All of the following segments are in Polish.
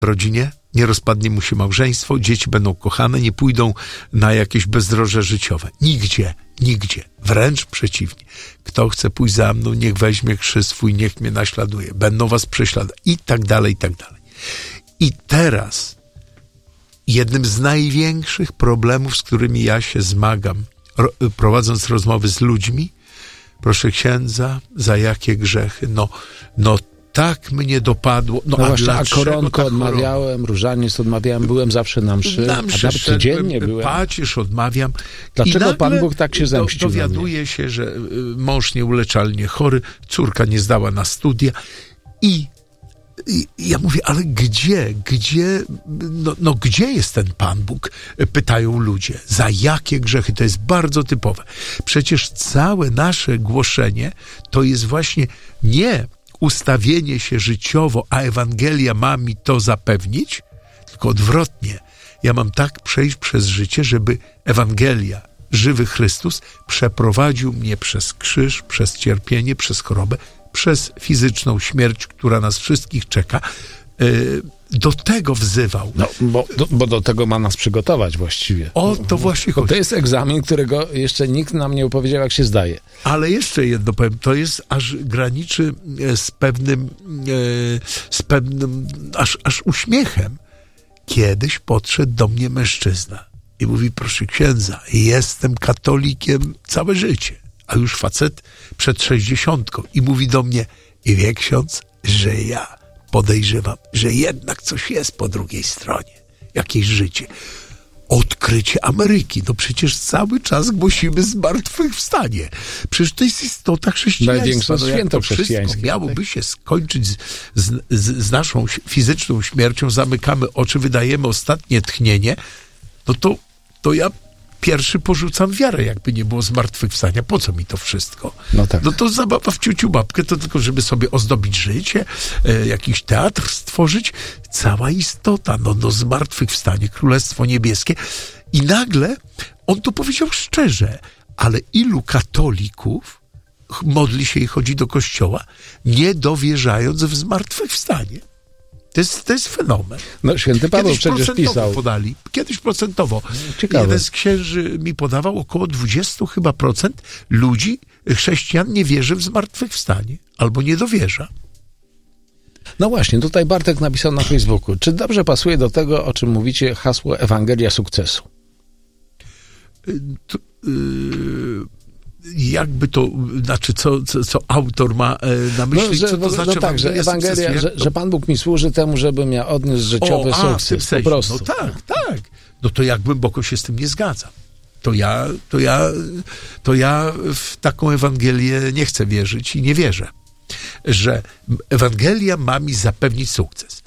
rodzinie, nie rozpadnie mu się małżeństwo, dzieci będą kochane, nie pójdą na jakieś bezdroże życiowe. Nigdzie. Wręcz przeciwnie. Kto chce pójść za mną, niech weźmie krzyż swój, niech mnie naśladuje. Będą was prześladować. I tak dalej. I teraz jednym z największych problemów, z którymi ja się zmagam, prowadząc rozmowy z ludźmi, proszę księdza, za jakie grzechy? No tak mnie dopadło. No właśnie, a koronkę odmawiałem, różaniec odmawiałem, byłem zawsze na mszy, a nawet codziennie byłem. Pacierz odmawiam. Dlaczego Pan Bóg tak się zemścił? Dowiaduje się, że mąż nieuleczalnie chory, córka nie zdała na studia i ja mówię, ale gdzie jest ten Pan Bóg? Pytają ludzie. Za jakie grzechy? To jest bardzo typowe. Przecież całe nasze głoszenie to jest właśnie nie ustawienie się życiowo, a Ewangelia ma mi to zapewnić, tylko odwrotnie. Ja mam tak przejść przez życie, żeby Ewangelia, żywy Chrystus, przeprowadził mnie przez krzyż, przez cierpienie, przez chorobę, przez fizyczną śmierć, która nas wszystkich czeka. Do tego wzywał. No, bo do tego ma nas przygotować właściwie. O to właśnie chodzi. To jest egzamin, którego jeszcze nikt nam nie opowiedział, jak się zdaje. Ale jeszcze jedno powiem, to jest aż graniczy z pewnym aż uśmiechem. Kiedyś podszedł do mnie mężczyzna i mówi, proszę księdza, jestem katolikiem całe życie, a już facet przed 60 i mówi do mnie, i wie ksiądz, że ja podejrzewam, że jednak coś jest po drugiej stronie. Jakieś życie. Odkrycie Ameryki. No przecież cały czas głosimy zmartwychwstanie. Przecież to jest istota chrześcijaństwa. Największe święto chrześcijańskie. Wszystko miałoby się skończyć z naszą fizyczną śmiercią. Zamykamy oczy, wydajemy ostatnie tchnienie. No to ja pierwszy porzucam wiarę, jakby nie było zmartwychwstania. Po co mi to wszystko? No tak. No to zabawa w ciuciu babkę, to tylko, żeby sobie ozdobić życie, jakiś teatr stworzyć. Cała istota, zmartwychwstanie, Królestwo Niebieskie. I nagle on to powiedział szczerze, ale ilu katolików modli się i chodzi do kościoła, nie dowierzając w zmartwychwstanie. To jest fenomen. No, święty Paweł przecież pisał. Kiedyś procentowo. Ciekawe. Jeden z księży mi podawał, około 20 chyba procent ludzi, chrześcijan, nie wierzy w zmartwychwstanie. Albo nie dowierza. No właśnie, tutaj Bartek napisał na Facebooku. Czy dobrze pasuje do tego, o czym mówicie, hasło Ewangelia sukcesu? Jakby to, znaczy co autor ma na myśli, co to znaczy że Ewangelia, że Pan Bóg mi służy temu, żebym ja odniósł życiowy sukces. Po prostu. No tak. No to ja głęboko się z tym nie zgadzam. To ja w taką Ewangelię nie chcę wierzyć i nie wierzę, że Ewangelia ma mi zapewnić sukces.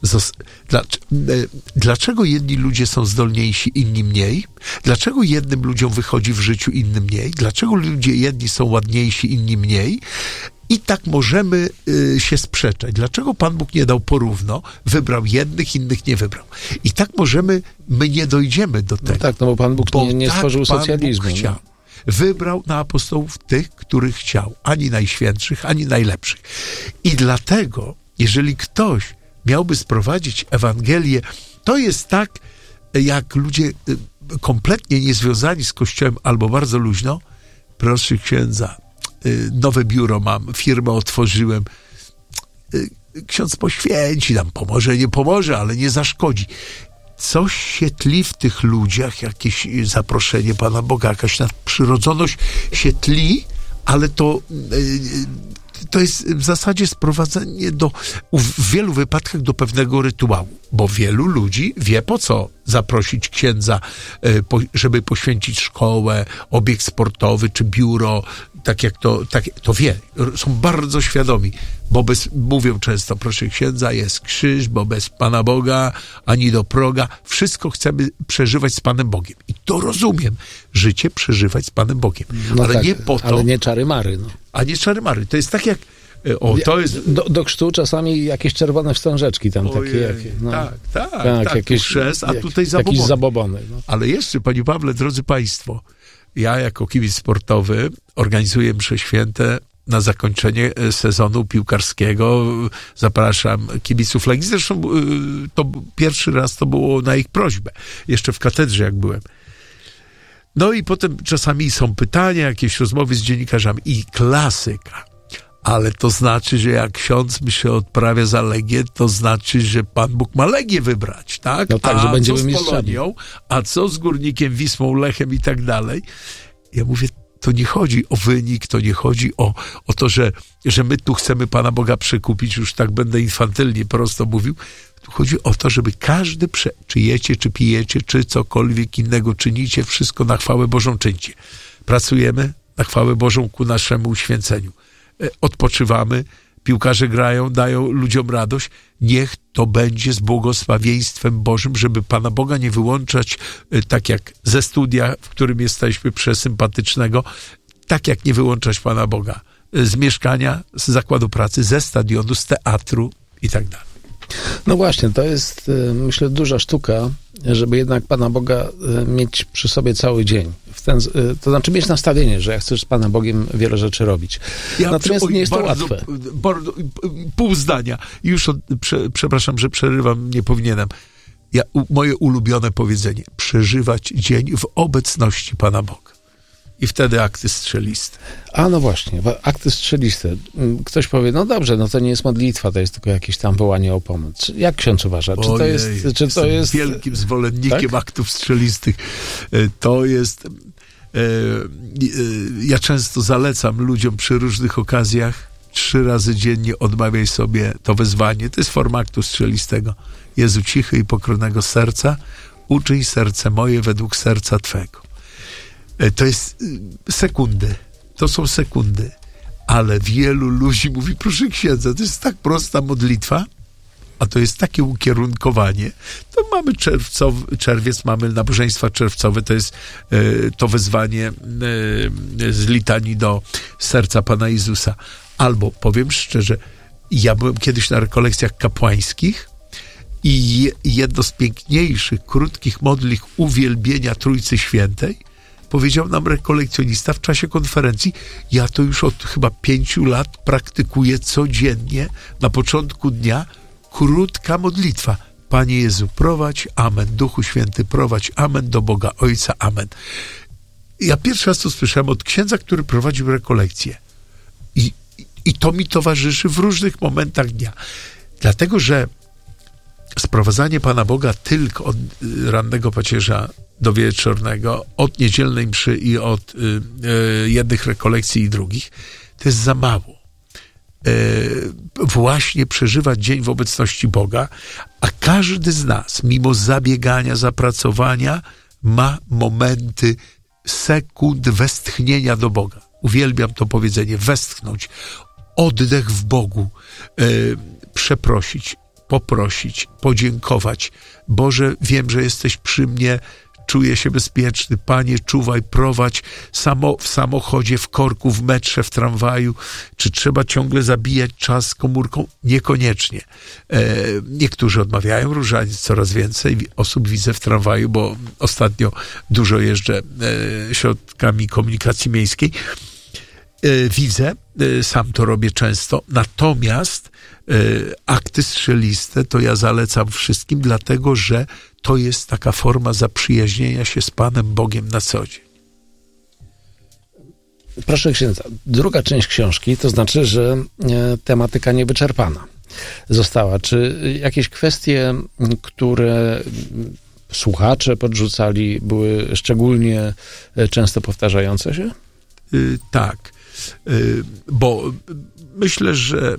Dlaczego jedni ludzie są zdolniejsi, inni mniej? Dlaczego jednym ludziom wychodzi w życiu, innym mniej? Dlaczego ludzie jedni są ładniejsi, inni mniej? I tak możemy się sprzeczać. Dlaczego Pan Bóg nie dał porówno? Wybrał jednych, innych nie wybrał. I tak my nie dojdziemy do tego. No tak, bo Pan Bóg nie stworzył socjalizmu. Pan Bóg chciał. Wybrał na apostołów tych, których chciał. Ani najświętszych, ani najlepszych. I dlatego, jeżeli ktoś miałby sprowadzić Ewangelię, to jest tak, jak ludzie kompletnie niezwiązani z Kościołem albo bardzo luźno, proszę księdza, nowe biuro mam, firmę otworzyłem, ksiądz poświęci nam, pomoże, nie pomoże, ale nie zaszkodzi. Coś się tli w tych ludziach, jakieś zaproszenie Pana Boga, jakaś nadprzyrodzoność się tli, ale to jest w zasadzie sprowadzenie w wielu wypadkach do pewnego rytuału, bo wielu ludzi wie, po co zaprosić księdza, żeby poświęcić szkołę, obiekt sportowy czy biuro, tak to wie. Są bardzo świadomi, bo mówią często, proszę księdza, jest krzyż, bo bez Pana Boga ani do proga. Wszystko chcemy przeżywać z Panem Bogiem. I to rozumiem. Życie przeżywać z Panem Bogiem. No ale tak, nie po to. Ale nie czary-mary. No. A nie czary-mary. To jest tak jak... to jest... Do chrztu czasami jakieś czerwone wstążeczki tam takie. Tak, jakieś chrzest, a tutaj jakieś zabobony. No. Ale jeszcze, Panie Pawle, drodzy Państwo, ja jako kibic sportowy organizuję msze święte na zakończenie sezonu piłkarskiego zapraszam kibiców Legii. Zresztą to pierwszy raz to było na ich prośbę. Jeszcze w katedrze jak byłem. No i potem czasami są pytania, jakieś rozmowy z dziennikarzami i klasyka. Ale to znaczy, że jak ksiądz mi się odprawia za Legię, to znaczy, że Pan Bóg ma Legię wybrać, tak? No tak, że będziemy mistrzami. A co z Polonią? A co z Górnikiem, Wisłą, Lechem i tak dalej? Ja mówię, to nie chodzi o wynik, to nie chodzi o to, że my tu chcemy Pana Boga przekupić, już tak będę infantylnie prosto mówił. Tu chodzi o to, żeby każdy, czy jecie, czy pijecie, czy cokolwiek innego czynicie, wszystko na chwałę Bożą czyńcie. Pracujemy na chwałę Bożą ku naszemu uświęceniu. Odpoczywamy, piłkarze grają, dają ludziom radość. Niech to będzie z błogosławieństwem Bożym, żeby Pana Boga nie wyłączać, tak jak ze studia, w którym jesteśmy, przesympatycznego, tak jak nie wyłączać Pana Boga z mieszkania, z zakładu pracy, ze stadionu, z teatru i tak dalej. No właśnie, to jest, myślę, duża sztuka, żeby jednak Pana Boga mieć przy sobie cały dzień. To znaczy mieć nastawienie, że ja chcę z Panem Bogiem wiele rzeczy robić. Natomiast nie jest to łatwe. Pół zdania. Już przepraszam, że przerywam, nie powinienem. Moje ulubione powiedzenie. Przeżywać dzień w obecności Pana Boga. I wtedy akty strzeliste. A no właśnie, akty strzeliste. Ktoś powie, no dobrze, no to nie jest modlitwa, to jest tylko jakieś tam wołanie o pomoc. Jak ksiądz uważa? Czy to jest wielkim zwolennikiem aktów strzelistych. To jest... Ja często zalecam ludziom przy różnych okazjach 3 razy dziennie odmawiaj sobie to wezwanie. To jest forma aktu strzelistego. Jezu, cichy i pokornego serca, uczyń serce moje według serca Twego. To jest sekundy. To są sekundy. Ale wielu ludzi mówi, proszę księdza, to jest tak prosta modlitwa, a to jest takie ukierunkowanie. To mamy czerwiec, mamy nabożeństwa czerwcowe, to jest to wezwanie z litanii do serca Pana Jezusa. Albo, powiem szczerze, ja byłem kiedyś na rekolekcjach kapłańskich i jedno z piękniejszych, krótkich modlitw uwielbienia Trójcy Świętej powiedział nam rekolekcjonista w czasie konferencji, ja to już od chyba 5 lat praktykuję codziennie, na początku dnia, krótka modlitwa. Panie Jezu, prowadź, amen. Duchu Święty, prowadź, amen. Do Boga Ojca, amen. Ja pierwszy raz to słyszałem od księdza, który prowadził rekolekcję. I to mi towarzyszy w różnych momentach dnia. Dlatego, że sprowadzanie Pana Boga tylko od rannego pacierza do wieczornego, od niedzielnej mszy i od jednych rekolekcji i drugich, to jest za mało. Właśnie przeżywać dzień w obecności Boga, a każdy z nas, mimo zabiegania, zapracowania, ma momenty, sekund westchnienia do Boga. Uwielbiam to powiedzenie, westchnąć, oddech w Bogu, przeprosić, poprosić, podziękować. Boże, wiem, że jesteś przy mnie, czuję się bezpieczny. Panie, czuwaj, prowadź w samochodzie, w korku, w metrze, w tramwaju. Czy trzeba ciągle zabijać czas komórką? Niekoniecznie. Niektórzy odmawiają różaniec, coraz więcej osób widzę w tramwaju, bo ostatnio dużo jeżdżę środkami komunikacji miejskiej. Widzę, sam to robię często, natomiast akty strzeliste to ja zalecam wszystkim, dlatego że to jest taka forma zaprzyjaźnienia się z Panem Bogiem na co dzień. Proszę księdza, druga część książki, to znaczy, że tematyka niewyczerpana została. Czy jakieś kwestie, które słuchacze podrzucali, były szczególnie często powtarzające się? Tak, bo myślę, że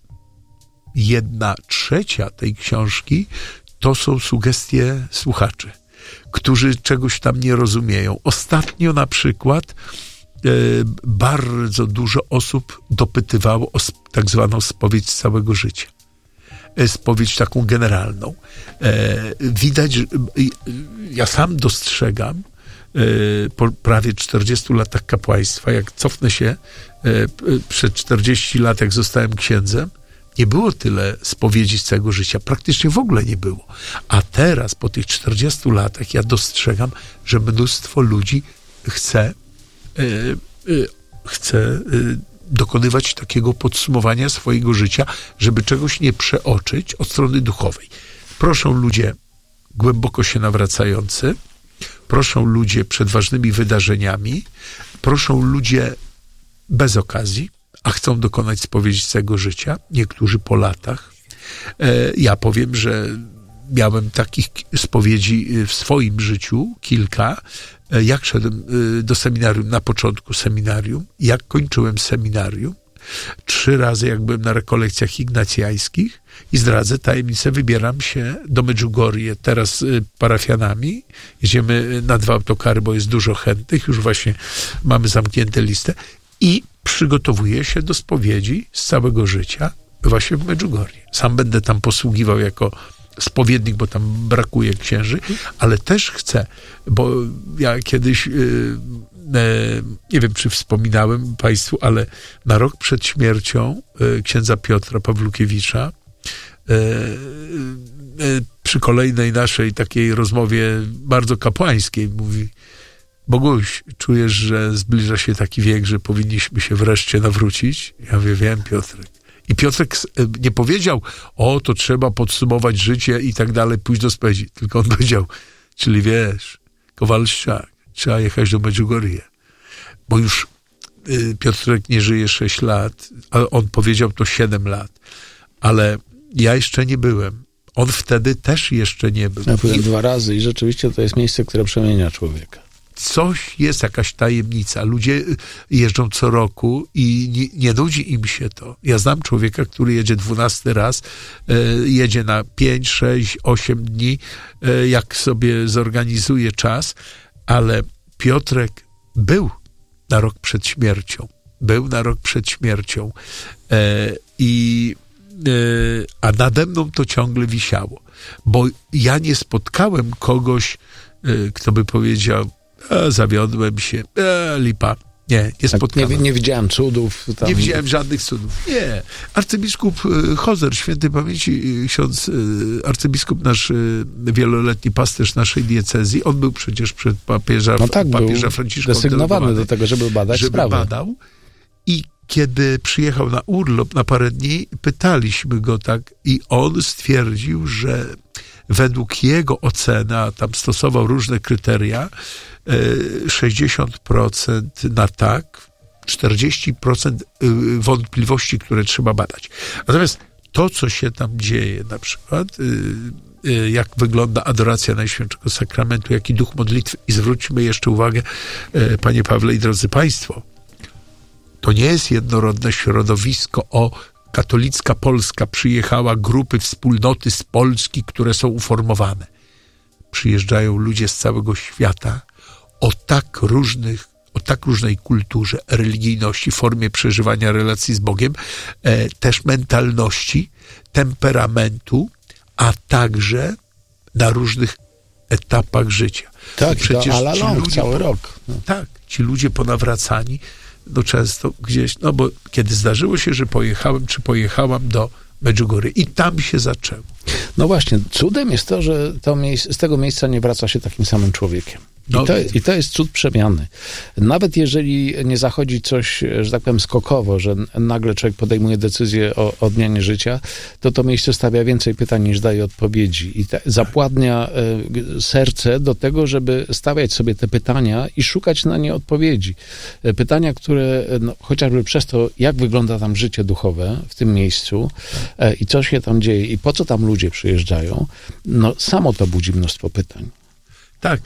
1/3 tej książki to są sugestie słuchaczy, którzy czegoś tam nie rozumieją. Ostatnio na przykład bardzo dużo osób dopytywało o tak zwaną spowiedź z całego życia. Spowiedź taką generalną. Widać, że ja sam dostrzegam po prawie 40 latach kapłaństwa, jak cofnę się przed 40 lat, jak zostałem księdzem, nie było tyle spowiedzi z całego życia. Praktycznie w ogóle nie było. A teraz, po tych 40 latach, ja dostrzegam, że mnóstwo ludzi chce dokonywać takiego podsumowania swojego życia, żeby czegoś nie przeoczyć od strony duchowej. Proszą ludzie głęboko się nawracający, proszą ludzie przed ważnymi wydarzeniami, proszą ludzie bez okazji, a chcą dokonać spowiedzi całego życia, niektórzy po latach. Ja powiem, że miałem takich spowiedzi w swoim życiu kilka, jak szedłem do seminarium, na początku seminarium, jak kończyłem seminarium, 3 razy jak byłem na rekolekcjach ignacjańskich i zdradzę tajemnicę, wybieram się do Medjugorje teraz z parafianami, jedziemy na 2 autokary, bo jest dużo chętnych, już właśnie mamy zamkniętą listę i przygotowuję się do spowiedzi z całego życia właśnie w Medjugorje. Sam będę tam posługiwał jako spowiednik, bo tam brakuje księży, ale też chcę, bo ja kiedyś nie wiem, czy wspominałem Państwu, ale na rok przed śmiercią księdza Piotra Pawlukiewicza przy kolejnej naszej takiej rozmowie bardzo kapłańskiej mówi: Boguś, czujesz, że zbliża się taki wiek, że powinniśmy się wreszcie nawrócić? Ja mówię: wiem, Piotrek. I Piotrek nie powiedział: o, to trzeba podsumować życie i tak dalej, pójść do spowiedzi. Tylko on powiedział: czyli wiesz, Kowalszczak, trzeba jechać do Medjugorje. Bo już Piotrek nie żyje 6 lat, a on powiedział to 7 lat. Ale ja jeszcze nie byłem. On wtedy też jeszcze nie był. Ja byłem 2 razy i rzeczywiście to jest miejsce, które przemienia człowieka. Coś jest, jakaś tajemnica. Ludzie jeżdżą co roku i nie nudzi im się to. Ja znam człowieka, który jedzie 12 raz, jedzie na 5, 6, 8 dni, jak sobie zorganizuje czas, ale Piotrek był na rok przed śmiercią. A nade mną to ciągle wisiało. Bo ja nie spotkałem kogoś, kto by powiedział: zawiodłem się, lipa. Nie spotkałem. Nie widziałem cudów. Tam. Nie widziałem żadnych cudów. Nie. Arcybiskup Hozer, świętej pamięci ksiądz arcybiskup nasz, wieloletni pasterz naszej diecezji, on był przecież przed papieża Franciszka desygnowany do tego, żeby badać sprawę. Badał. I kiedy przyjechał na urlop na parę dni, pytaliśmy go tak i on stwierdził, że według jego oceny, a tam stosował różne kryteria, 60% na tak, 40% wątpliwości, które trzeba badać. Natomiast to, co się tam dzieje, na przykład jak wygląda adoracja Najświętszego Sakramentu, jaki duch modlitwy, i zwróćmy jeszcze uwagę, panie Pawle i drodzy państwo, to nie jest jednorodne środowisko. Katolicka Polska przyjechała, grupy, wspólnoty z Polski, które są uformowane. Przyjeżdżają ludzie z całego świata o tak różnej kulturze, religijności, formie przeżywania relacji z Bogiem, też mentalności, temperamentu, a także na różnych etapach życia. Tak, przecież to a la cały rok. No. Tak, ci ludzie ponawracani, no często gdzieś, no bo kiedy zdarzyło się, że pojechałam do Medjugorje i tam się zaczęło. No właśnie, cudem jest to, że z tego miejsca nie wraca się takim samym człowiekiem. I to jest cud przemiany. Nawet jeżeli nie zachodzi coś, że tak powiem, skokowo, że nagle człowiek podejmuje decyzję o odmianie życia, to miejsce stawia więcej pytań niż daje odpowiedzi. I zapładnia serce do tego, żeby stawiać sobie te pytania i szukać na nie odpowiedzi. Pytania, które chociażby przez to, jak wygląda tam życie duchowe w tym miejscu i co się tam dzieje i po co tam ludzie przyjeżdżają, samo to budzi mnóstwo pytań. Tak.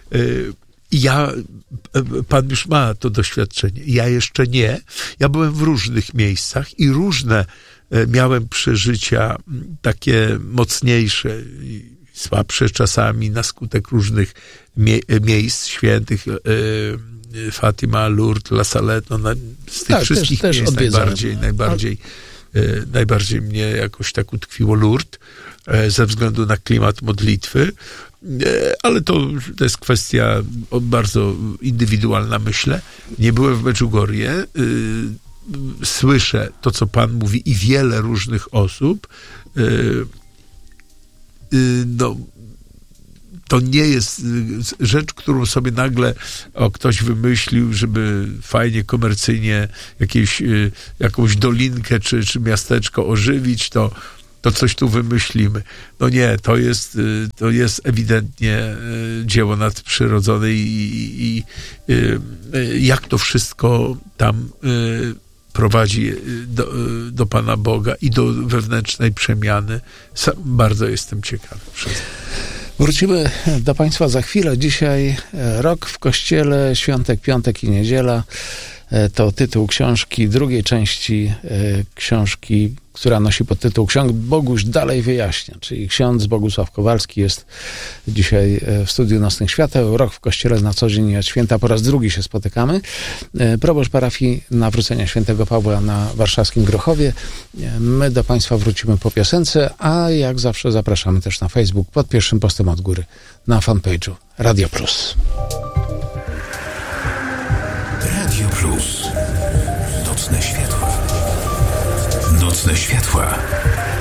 Pan już ma to doświadczenie. Ja jeszcze nie. Ja byłem w różnych miejscach i różne miałem przeżycia, takie mocniejsze i słabsze czasami na skutek różnych miejsc świętych. Fatima, Lourdes, La Salette, z tych wszystkich też miejsc najbardziej mnie jakoś tak utkwiło Lourdes ze względu na klimat modlitwy. Ale to jest kwestia bardzo indywidualna, myślę. Nie byłem w Medjugorje. Słyszę to, co Pan mówi i wiele różnych osób. to nie jest rzecz, którą sobie nagle ktoś wymyślił, żeby fajnie, komercyjnie jakąś dolinkę czy miasteczko ożywić, to coś tu wymyślimy. No nie, to jest ewidentnie dzieło nadprzyrodzone i jak to wszystko tam prowadzi do Pana Boga i do wewnętrznej przemiany. Bardzo jestem ciekawy. Wrócimy do Państwa za chwilę. Dzisiaj Rok w Kościele, świątek, piątek i niedziela. To tytuł książki, drugiej części książki, która nosi podtytuł Ksiądz Boguś dalej wyjaśnia, czyli ksiądz Bogusław Kowalski jest dzisiaj w studiu Nocnych Świateł. Rok w Kościele na co dzień i od święta po raz drugi się spotykamy. Proboszcz parafii Nawrócenia Świętego Pawła na warszawskim Grochowie. My do Państwa wrócimy po piosence, a jak zawsze zapraszamy też na Facebook pod pierwszym postem od góry na fanpage'u Radio Plus. Radio Plus. Nocne światła. Nocne światła.